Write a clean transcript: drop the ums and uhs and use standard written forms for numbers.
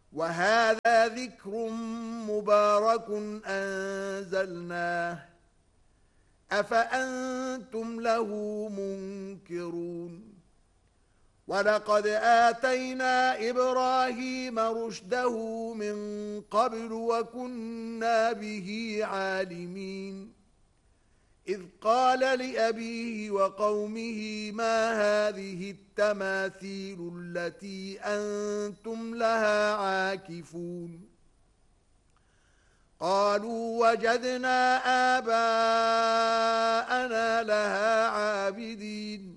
وهذا ذكر مبارك أنزلناه أفأنتم له منكرون ولقد آتينا إبراهيم رشده من قبل وكنا به عالمين إذ قال لأبيه وقومه ما هذه التماثيل التي أنتم لها عاكفون قالوا وجدنا آباءنا لها عابدين